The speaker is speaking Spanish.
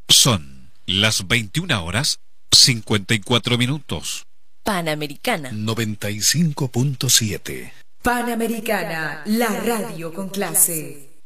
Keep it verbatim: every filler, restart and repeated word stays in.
Son las veintiuna horas cincuenta y cuatro minutos. Panamericana noventa y cinco punto siete. Panamericana, la radio con clase.